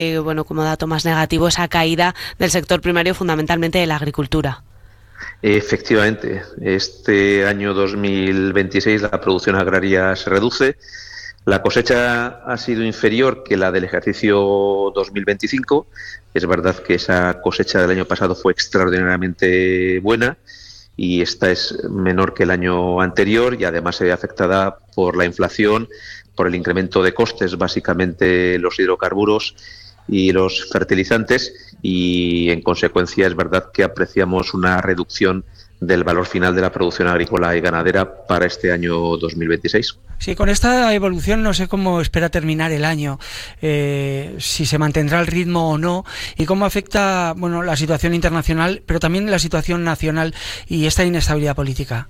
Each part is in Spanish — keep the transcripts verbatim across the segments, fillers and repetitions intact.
eh, bueno, como dato más negativo, esa caída del sector primario, fundamentalmente de la agricultura. Efectivamente, este año dos mil veintiséis la producción agraria se reduce. La cosecha ha sido inferior que la del ejercicio dos mil veinticinco. Es verdad que esa cosecha del año pasado fue extraordinariamente buena y esta es menor que el año anterior y además se ve afectada por la inflación, por el incremento de costes, básicamente los hidrocarburos y los fertilizantes, y en consecuencia es verdad que apreciamos una reducción del valor final de la producción agrícola y ganadera para este año dos mil veintiséis. Sí, con esta evolución no sé cómo espera terminar el año, eh, si se mantendrá el ritmo o no, y cómo afecta, bueno, la situación internacional, pero también la situación nacional y esta inestabilidad política.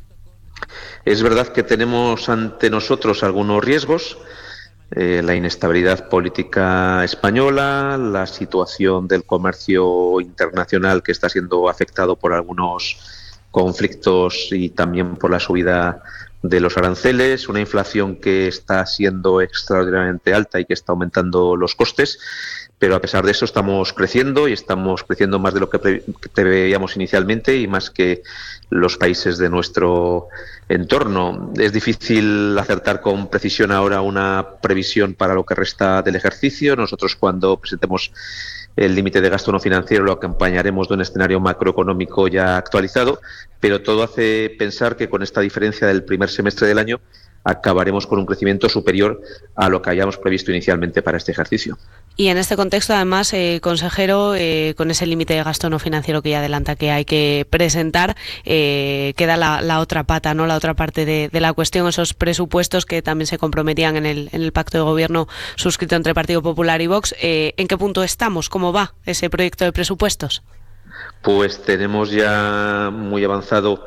Es verdad que tenemos ante nosotros algunos riesgos. Eh, la inestabilidad política española, la situación del comercio internacional que está siendo afectado por algunos conflictos y también por la subida de los aranceles, una inflación que está siendo extraordinariamente alta y que está aumentando los costes, pero a pesar de eso estamos creciendo y estamos creciendo más de lo que preveíamos inicialmente y más que los países de nuestro entorno. Es difícil acertar con precisión ahora una previsión para lo que resta del ejercicio. Nosotros, cuando presentemos el límite de gasto no financiero, lo acompañaremos de un escenario macroeconómico ya actualizado, pero todo hace pensar que con esta diferencia del primer semestre del año acabaremos con un crecimiento superior a lo que habíamos previsto inicialmente para este ejercicio. Y en este contexto, además, eh, consejero, eh, con ese límite de gasto no financiero que ya adelanta que hay que presentar, eh, queda la, la otra pata, ¿no? La otra parte de, de la cuestión, esos presupuestos que también se comprometían en el, en el pacto de gobierno suscrito entre Partido Popular y Vox. Eh, ¿En qué punto estamos? ¿Cómo va ese proyecto de presupuestos? Pues tenemos ya muy avanzado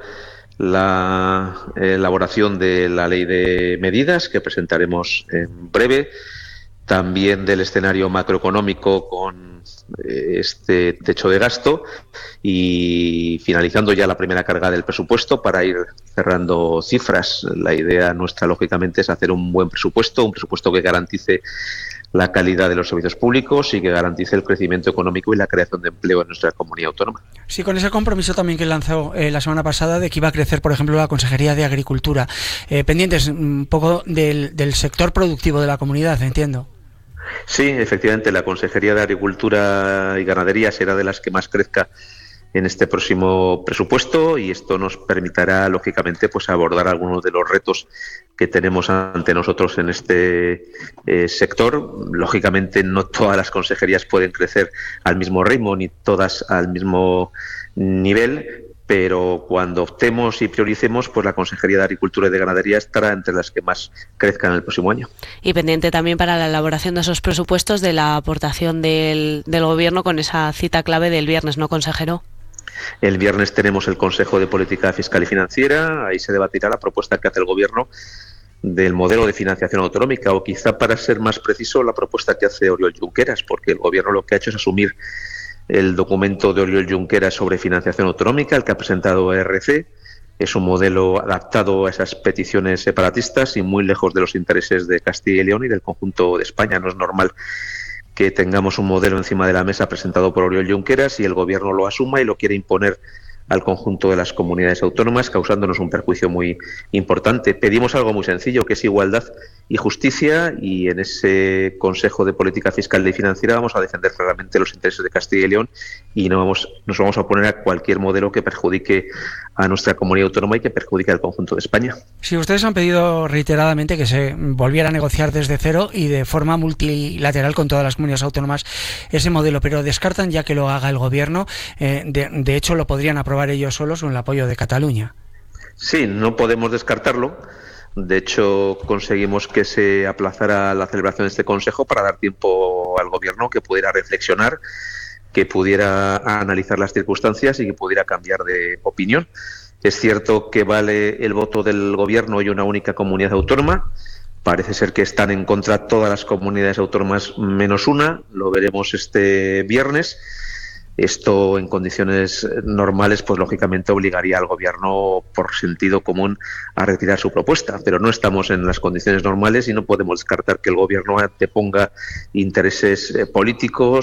la elaboración de la ley de medidas que presentaremos en breve, también del escenario macroeconómico con este techo de gasto y finalizando ya la primera carga del presupuesto para ir cerrando cifras. La idea nuestra, lógicamente, es hacer un buen presupuesto, un presupuesto que garantice la calidad de los servicios públicos y que garantice el crecimiento económico y la creación de empleo en nuestra comunidad autónoma. Sí, con ese compromiso también que lanzó eh, la semana pasada de que iba a crecer, por ejemplo, la Consejería de Agricultura. Eh, pendientes un poco del, del sector productivo de la comunidad, entiendo. Sí, efectivamente, la Consejería de Agricultura y Ganadería será de las que más crezca en este próximo presupuesto y esto nos permitirá, lógicamente, pues abordar algunos de los retos que tenemos ante nosotros en este eh, sector. Lógicamente, no todas las consejerías pueden crecer al mismo ritmo ni todas al mismo nivel, pero cuando optemos y prioricemos, pues la Consejería de Agricultura y de Ganadería estará entre las que más crezcan el próximo año. Y pendiente también para la elaboración de esos presupuestos de la aportación del, del Gobierno con esa cita clave del viernes, ¿no, consejero? El viernes tenemos el Consejo de Política Fiscal y Financiera, ahí se debatirá la propuesta que hace el Gobierno del modelo de financiación autonómica, o quizá, para ser más preciso, la propuesta que hace Oriol Junqueras, porque el Gobierno lo que ha hecho es asumir el documento de Oriol Junqueras sobre financiación autonómica, el que ha presentado E R C. Es un modelo adaptado a esas peticiones separatistas y muy lejos de los intereses de Castilla y León y del conjunto de España. No es normal que tengamos un modelo encima de la mesa presentado por Oriol Junqueras y el Gobierno lo asuma y lo quiere imponer al conjunto de las comunidades autónomas, causándonos un perjuicio muy importante. Pedimos algo muy sencillo, que es igualdad y justicia, y en ese Consejo de Política Fiscal y Financiera vamos a defender claramente los intereses de Castilla y León y no vamos, nos vamos a oponer a cualquier modelo que perjudique a nuestra comunidad autónoma y que perjudique al conjunto de España. Sí, ustedes han pedido reiteradamente que se volviera a negociar desde cero y de forma multilateral con todas las comunidades autónomas ese modelo, pero descartan ya que lo haga el Gobierno. Eh, de, de hecho, lo podrían aprobar ellos solos con el apoyo de Cataluña. Sí, no podemos descartarlo. De hecho, conseguimos que se aplazara la celebración de este Consejo para dar tiempo al Gobierno que pudiera reflexionar, que pudiera analizar las circunstancias y que pudiera cambiar de opinión. Es cierto que vale el voto del Gobierno y una única comunidad autónoma. Parece ser que están en contra todas las comunidades autónomas menos una. Lo veremos este viernes. Esto en condiciones normales, pues lógicamente obligaría al Gobierno por sentido común a retirar su propuesta, pero no estamos en las condiciones normales y no podemos descartar que el Gobierno anteponga intereses eh, políticos